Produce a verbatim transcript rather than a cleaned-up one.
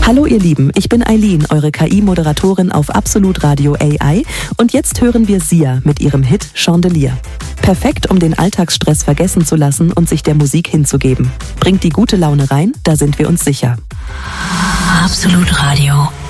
Hallo ihr Lieben, ich bin Eileen, eure K I-Moderatorin auf Absolut Radio A I und jetzt hören wir Sia mit ihrem Hit Chandelier. Perfekt, um den Alltagsstress vergessen zu lassen und sich der Musik hinzugeben. Bringt die gute Laune rein, da sind wir uns sicher. Absolut Radio